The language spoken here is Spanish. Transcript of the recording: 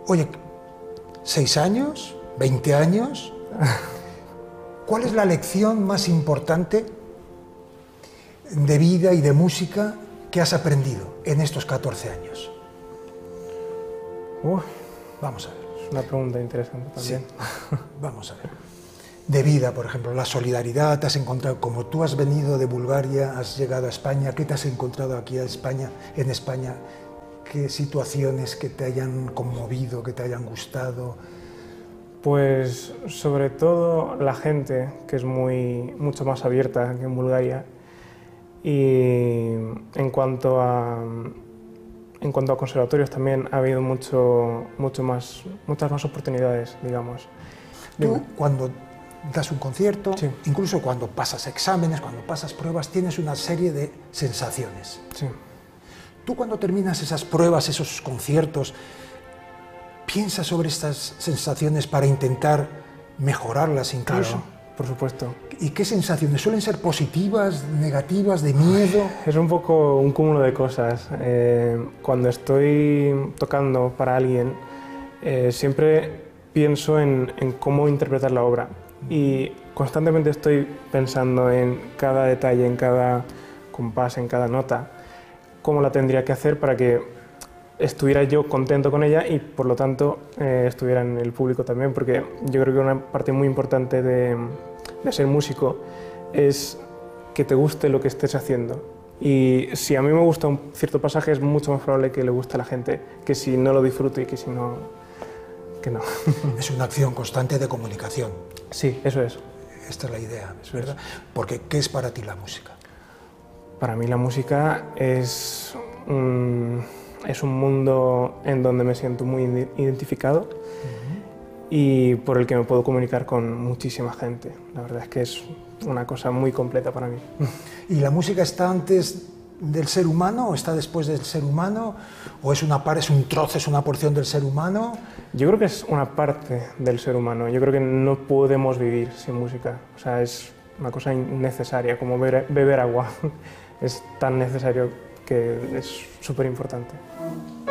Oye, ¿6 años? ¿20 años? ¿Cuál es la lección más importante de vida y de música que has aprendido en estos 14 años? Vamos a ver. Es una pregunta interesante también. Sí. Vamos a ver. De vida, por ejemplo, la solidaridad, te has encontrado, como tú has venido de Bulgaria, has llegado a España, ¿qué te has encontrado aquí en España? ¿Qué situaciones que te hayan conmovido, que te hayan gustado? Pues sobre todo la gente, que es mucho más abierta que en Bulgaria. Y en cuanto a conservatorios también ha habido muchas más oportunidades, digamos. Tú, cuando das un concierto, sí. incluso cuando pasas exámenes, cuando pasas pruebas, tienes una serie de sensaciones. Sí. Tú, cuando terminas esas pruebas, esos conciertos, ¿piensas sobre estas sensaciones para intentar mejorarlas incluso? Claro, por supuesto. ¿Y qué sensaciones? ¿Suelen ser positivas, negativas, de miedo? Es un poco un cúmulo de cosas. Cuando estoy tocando para alguien, siempre pienso en cómo interpretar la obra y constantemente estoy pensando en cada detalle, en cada compás, en cada nota, cómo la tendría que hacer para que estuviera yo contento con ella y por lo tanto estuviera en el público también, porque yo creo que una parte muy importante de ser músico es que te guste lo que estés haciendo. Y si a mí me gusta un cierto pasaje, es mucho más probable que le guste a la gente que si no lo disfruto y que si no, que no. Es una acción constante de comunicación. Sí, eso es. Esta es la idea, ¿verdad? Porque, ¿qué es para ti la música? Para mí la música es un mundo en donde me siento muy identificado y por el que me puedo comunicar con muchísima gente. La verdad es que es una cosa muy completa para mí. ¿Y la música está antes del ser humano o está después del ser humano? ¿O es un trozo, es una porción del ser humano? Yo creo que es una parte del ser humano. Yo creo que no podemos vivir sin música. O sea, es una cosa innecesaria, como beber agua. Es tan necesario que es súper importante.